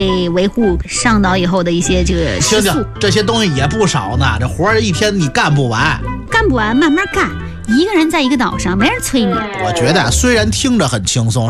维护上岛以后的一些这个食宿。 这些东西也不少呢，这活儿一天你干不完， 干不完慢慢干。一个人在一个岛上，没人催你。 我觉得虽然听着很轻松，